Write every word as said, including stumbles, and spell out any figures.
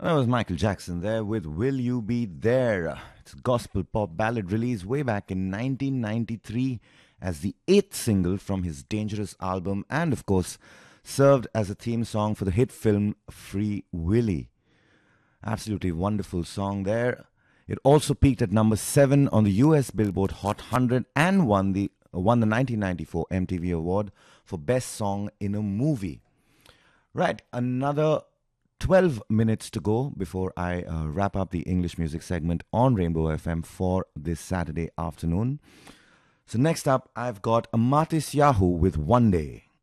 That was Michael Jackson there with Will You Be There? It's a gospel pop ballad released way back in nineteen ninety-three as the eighth single from his Dangerous album and, of course, served as a theme song for the hit film Free Willy. Absolutely wonderful song there. It also peaked at number seven on the U S Billboard Hot one hundred and won the, won the nineteen ninety-four M T V Award for Best Song in a Movie. Right, another twelve minutes to go before I uh, wrap up the English music segment on Rainbow F M for this Saturday afternoon. So next up, I've got Amatis Yahoo with One Day.